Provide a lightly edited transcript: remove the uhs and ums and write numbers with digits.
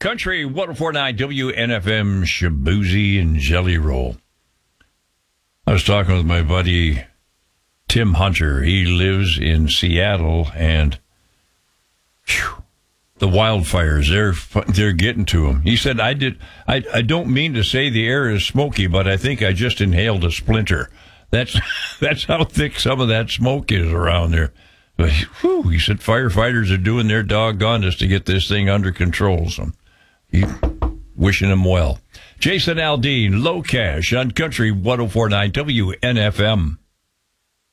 Country 104.9 WNFM Shabuzi and Jelly Roll. I was talking with my buddy Tim Hunter. He lives in Seattle, and the wildfires, they're getting to him. He said, I don't mean to say the air is smoky, but I think I just inhaled a splinter. That's how thick some of that smoke is around there. But, he said firefighters are doing their doggonedest to get this thing under control. So wishing him well. Jason Aldean, Low Cash on Country 104.9 WNFM.